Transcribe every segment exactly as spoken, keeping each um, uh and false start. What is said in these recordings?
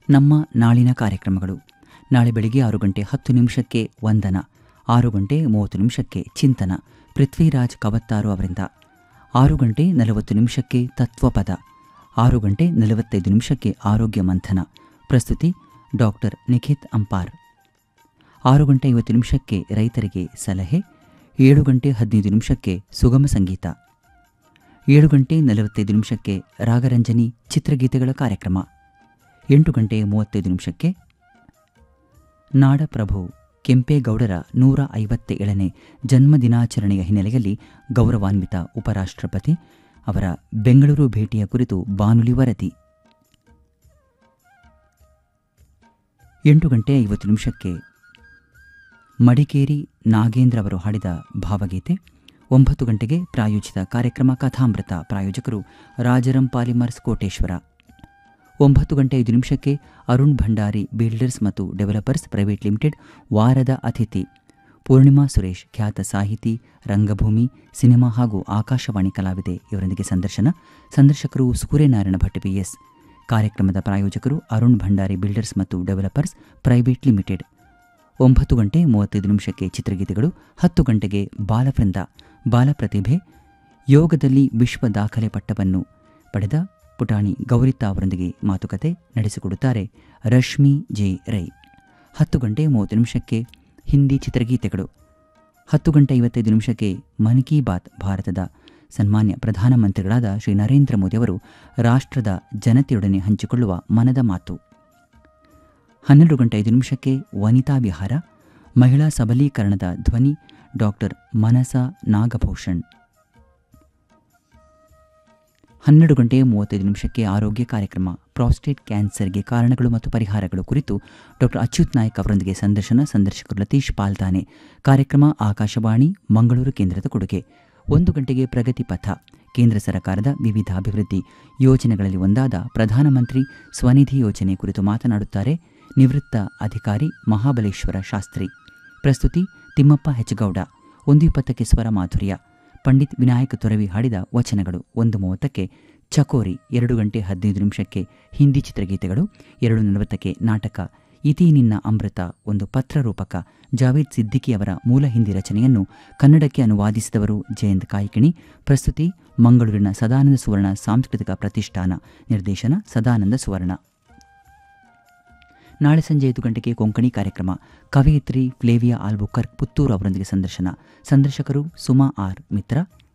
ನಮ್ಮ ನಾಳಿನ ಕಾರ್ಯಕ್ರಮಗಳು. ನಾಳೆ ಬೆಳಿಗ್ಗೆ ಆರು ಗಂಟೆ ಹತ್ತು ನಿಮಿಷಕ್ಕೆ ವಂದನ, ಆರು ಗಂಟೆ ಮೂವತ್ತು ನಿಮಿಷಕ್ಕೆ ಚಿಂತನ ಪೃಥ್ವಿರಾಜ್ ಕವತ್ತಾರು ಅವರಿಂದ, ಆರು ಗಂಟೆ ನಲವತ್ತು ನಿಮಿಷಕ್ಕೆ ತತ್ವಪದ, ಆರು ಗಂಟೆ ನಲವತ್ತೈದು ನಿಮಿಷಕ್ಕೆ ಆರೋಗ್ಯ ಮಂಥನ ಪ್ರಸ್ತುತಿ ಡಾಕ್ಟರ್ ನಿಖಿತ್ ಅಂಪಾರ್, ಆರು ಗಂಟೆ ಐವತ್ತು ನಿಮಿಷಕ್ಕೆ ರೈತರಿಗೆ ಸಲಹೆ, ಏಳು ಗಂಟೆ ಹದಿನೈದು ನಿಮಿಷಕ್ಕೆ ಸುಗಮ ಸಂಗೀತ, ಏಳು ಗಂಟೆ ನಲವತ್ತೈದು ನಿಮಿಷಕ್ಕೆ ರಾಗರಂಜನಿ ಚಿತ್ರಗೀತೆಗಳ ಕಾರ್ಯಕ್ರಮ, ಎಂಟು ಗಂಟೆ ಮೂವತ್ತೈದು ನಿಮಿಷಕ್ಕೆ ನಾಡಪ್ರಭು ಕೆಂಪೇಗೌಡರ ನೂರ ಐವತ್ತ ಏಳನೇ ಜನ್ಮದಿನಾಚರಣೆಯ ಹಿನ್ನೆಲೆಯಲ್ಲಿ ಗೌರವಾನ್ವಿತ ಉಪರಾಷ್ಟ್ರಪತಿ ಅವರ ಬೆಂಗಳೂರು ಭೇಟಿಯ ಕುರಿತು ಬಾನುಲಿ ವರದಿ. ಎಂಟು ಗಂಟೆ ಐವತ್ತು ನಿಮಿಷಕ್ಕೆ ಮಡಿಕೇರಿ ನಾಗೇಂದ್ರ ಅವರು ಹಾಡಿದ ಭಾವಗೀತೆ, ಒಂಬತ್ತು ಗಂಟೆಗೆ ಪ್ರಾಯೋಜಿತ ಕಾರ್ಯಕ್ರಮ ಕಥಾಮೃತ, ಪ್ರಾಯೋಜಕರು ರಾಜರಂ ಪಾಲಿಮರ್ಸ್ ಕೋಟೇಶ್ವರ, ಒಂಬತ್ತು ಗಂಟೆ ಐದು ನಿಮಿಷಕ್ಕೆ ಅರುಣ್ ಭಂಡಾರಿ ಬಿಲ್ಡರ್ಸ್ ಮತ್ತು ಡೆವಲಪರ್ಸ್ ಪ್ರೈವೇಟ್ ಲಿಮಿಟೆಡ್ ವಾರದ ಅತಿಥಿ ಪೂರ್ಣಿಮಾ ಸುರೇಶ್, ಖ್ಯಾತ ಸಾಹಿತಿ, ರಂಗಭೂಮಿ, ಸಿನಿಮಾ ಹಾಗೂ ಆಕಾಶವಾಣಿ ಕಲಾವಿದೆ ಇವರೊಂದಿಗೆ ಸಂದರ್ಶನ. ಸಂದರ್ಶಕರು ಸೂರ್ಯನಾರಾಯಣ ಭಟ್ ಪಿಎಸ್. ಕಾರ್ಯಕ್ರಮದ ಪ್ರಾಯೋಜಕರು ಅರುಣ್ ಭಂಡಾರಿ ಬಿಲ್ಡರ್ಸ್ ಮತ್ತು ಡೆವಲಪರ್ಸ್ ಪ್ರೈವೇಟ್ ಲಿಮಿಟೆಡ್. ಒಂಬತ್ತು ಗಂಟೆ ಮೂವತ್ತೈದು ನಿಮಿಷಕ್ಕೆ ಚಿತ್ರಗೀತೆಗಳು, ಹತ್ತು ಗಂಟೆಗೆ ಬಾಲವೃಂದ, ಬಾಲಪ್ರತಿಭೆ, ಯೋಗದಲ್ಲಿ ವಿಶ್ವ ದಾಖಲೆ ಪಟ್ಟವನ್ನು ಪಡೆದ ಪುಟಾಣಿ ಗೌರಿತಾ ಅವರೊಂದಿಗೆ ಮಾತುಕತೆ ನಡೆಸಿಕೊಡುತ್ತಾರೆ ರಶ್ಮಿ ಜೆ ರೈ. ಹತ್ತು ಗಂಟೆ ಮೂವತ್ತು ನಿಮಿಷಕ್ಕೆ ಹಿಂದಿ ಚಿತ್ರಗೀತೆಗಳು, ಹತ್ತು ಗಂಟೆ ಐವತ್ತೈದು ನಿಮಿಷಕ್ಕೆ ಮನ್ ಕಿ ಬಾತ್, ಭಾರತದ ಸನ್ಮಾನ್ಯ ಪ್ರಧಾನಮಂತ್ರಿಗಳಾದ ಶ್ರೀ ನರೇಂದ್ರ ಮೋದಿ ಅವರು ರಾಷ್ಟ್ರದ ಜನತೆಯೊಡನೆ ಹಂಚಿಕೊಳ್ಳುವ ಮನದ ಮಾತು. ಹನ್ನೆರಡು ಗಂಟೆ ಐದು ನಿಮಿಷಕ್ಕೆ ವನಿತಾ ವಿಹಾರ, ಮಹಿಳಾ ಸಬಲೀಕರಣದ ಧ್ವನಿ ಡಾಕ್ಟರ್ ಮನಸಾ ನಾಗಭೂಷಣ್. ಹನ್ನೆರಡು ಗಂಟೆ ಮೂವತ್ತೈದು ನಿಮಿಷಕ್ಕೆ ಆರೋಗ್ಯ ಕಾರ್ಯಕ್ರಮ, ಪ್ರಾಸ್ಟೇಟ್ ಕ್ಯಾನ್ಸರ್ಗೆ ಕಾರಣಗಳು ಮತ್ತು ಪರಿಹಾರಗಳು ಕುರಿತು ಡಾಕ್ಟರ್ ಅಚ್ಯುತ್ ನಾಯ್ಕ್ ಅವರೊಂದಿಗೆ ಸಂದರ್ಶನ. ಸಂದರ್ಶಕರು ಲತೀಶ್ ಪಾಲ್ತಾನೆ. ಕಾರ್ಯಕ್ರಮ ಆಕಾಶವಾಣಿ ಮಂಗಳೂರು ಕೇಂದ್ರದ ಕೊಡುಗೆ. ಒಂದು ಗಂಟೆಗೆ ಪ್ರಗತಿ ಪಥ, ಕೇಂದ್ರ ಸರ್ಕಾರದ ವಿವಿಧ ಅಭಿವೃದ್ಧಿ ಯೋಜನೆಗಳಲ್ಲಿ ಒಂದಾದ ಪ್ರಧಾನಮಂತ್ರಿ ಸ್ವನಿಧಿ ಯೋಜನೆ ಕುರಿತು ಮಾತನಾಡುತ್ತಾರೆ ನಿವೃತ್ತ ಅಧಿಕಾರಿ ಮಹಾಬಲೇಶ್ವರ ಶಾಸ್ತ್ರಿ. ಪ್ರಸ್ತುತಿ ತಿಮ್ಮಪ್ಪ ಹೆಚ್ಗೌಡ. ಒಂದು ಇಪ್ಪತ್ತಕ್ಕೆ ಸ್ವರ ಮಾಧುರ್ಯ, ಪಂಡಿತ್ ವಿನಾಯಕ ತೊರವಿ ಹಾಡಿದ ವಚನಗಳು. ಒಂದು ಮೂವತ್ತಕ್ಕೆ ಚಕೋರಿ, ಎರಡು ಗಂಟೆ ಹದಿನೈದು ನಿಮಿಷಕ್ಕೆ ಹಿಂದಿ ಚಿತ್ರಗೀತೆಗಳು, ಎರಡು ನಲವತ್ತಕ್ಕೆ ನಾಟಕ ಇತಿ ನಿನ್ನ ಅಮೃತ, ಒಂದು ಪತ್ರರೂಪಕ, ಜಾವೇದ್ ಸಿದ್ದಿಕಿ ಅವರ ಮೂಲ ಹಿಂದಿ ರಚನೆಯನ್ನು ಕನ್ನಡಕ್ಕೆ ಅನುವಾದಿಸಿದವರು ಜಯಂತ್ ಕಾಯ್ಕಿಣಿ. ಪ್ರಸ್ತುತಿ ಮಂಗಳೂರಿನ ಸದಾನಂದ ಸುವರ್ಣ ಸಾಂಸ್ಕೃತಿಕ ಪ್ರತಿಷ್ಠಾನ. ನಿರ್ದೇಶನ ಸದಾನಂದ ಸುವರ್ಣ. ನಾಳೆ ಸಂಜೆ ಐದು ಗಂಟೆಗೆ ಕೊಂಕಣಿ ಕಾರ್ಯಕ್ರಮ, ಕವಯಿತ್ರಿ ಫ್ಲೇವಿಯಾ ಆಲ್ಬುಕರ್ಕ್ ಪುತ್ತೂರು ಅವರೊಂದಿಗೆ ಸಂದರ್ಶನ. ಸಂದರ್ಶಕರು ಸುಮಾ ಆರ್ ಮಿತ್ರ.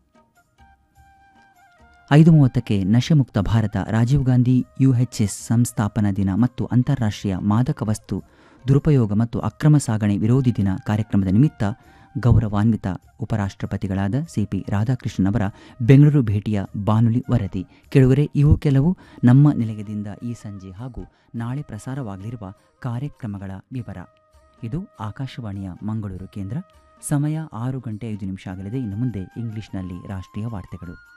ಐದು ಮೂವತ್ತಕ್ಕೆ ನಶೆಮುಕ್ತ ಭಾರತ, ರಾಜೀವ್ ಗಾಂಧಿ ಯುಎಚ್ಎಸ್ ಸಂಸ್ಥಾಪನಾ ದಿನ ಮತ್ತು ಅಂತಾರಾಷ್ಟ್ರೀಯ ಮಾದಕ ವಸ್ತು ದುರುಪಯೋಗ ಮತ್ತು ಅಕ್ರಮ ಸಾಗಣೆ ವಿರೋಧಿ ದಿನ ಕಾರ್ಯಕ್ರಮದ ನಿಮಿತ್ತ ಗೌರವಾನ್ವಿತ ಉಪರಾಷ್ಟ್ರಪತಿಗಳಾದ ಸಿಪಿ ರಾಧಾಕೃಷ್ಣನ್ ಅವರ ಬೆಂಗಳೂರು ಭೇಟಿಯ ಬಾನುಲಿ ವರದಿ. ಕೆಳಗರೆ ಇವು ಕೆಲವು ನಮ್ಮ ನಿಲಯದಿಂದ ಈ ಸಂಜೆ ಹಾಗೂ ನಾಳೆ ಪ್ರಸಾರವಾಗಲಿರುವ ಕಾರ್ಯಕ್ರಮಗಳ ವಿವರ. ಇದು ಆಕಾಶವಾಣಿಯ ಮಂಗಳೂರು ಕೇಂದ್ರ. ಸಮಯ ಆರು ಗಂಟೆ ಐದು ನಿಮಿಷ ಆಗಲಿದೆ. ಇನ್ನು ಮುಂದೆ ಇಂಗ್ಲಿಷ್ನಲ್ಲಿ ರಾಷ್ಟ್ರೀಯ ವಾರ್ತೆಗಳು.